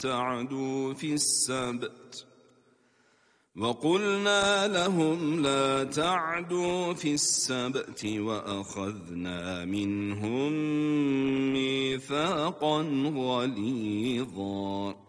تعدوا في السبت وقلنا لهم لا تعدوا في السبت وأخذنا منهم ميثاقا غليظا